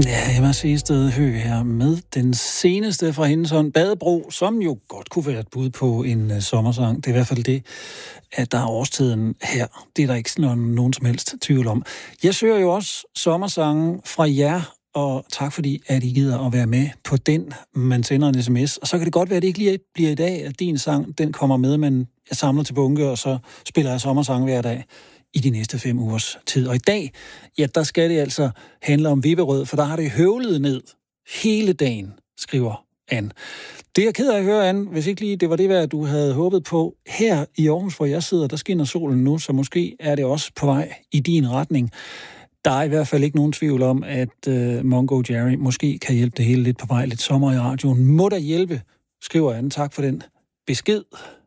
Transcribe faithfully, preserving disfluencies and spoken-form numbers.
Ja, Emma Sehested Høgh her med den seneste fra hendes hånd, Badebro, som jo godt kunne være et bud på en uh, sommersang. Det er i hvert fald det, at der er årstiden her. Det er der ikke nogen, nogen som helst tvivl om. Jeg søger jo også sommersangen fra jer, og tak fordi, at I gider at være med på den. Man sender en sms, og så kan det godt være, at det ikke lige bliver i dag, at din sang den kommer med, men jeg samler til bunke, og så spiller jeg sommersang hver dag i de næste fem ugers tid. Og i dag, ja, der skal det altså handle om Vipperød, for der har det høvlet ned hele dagen, skriver Ann. Det er jeg ked af at høre, Ann, hvis ikke lige det var det værd, du havde håbet på. Her i Aarhus, hvor jeg sidder, der skinner solen nu, så måske er det også på vej i din retning. Der er i hvert fald ikke nogen tvivl om, at uh, Mongo Jerry måske kan hjælpe det hele lidt på vej. Lidt sommer i radioen må da hjælpe, skriver Ann. Tak for den besked.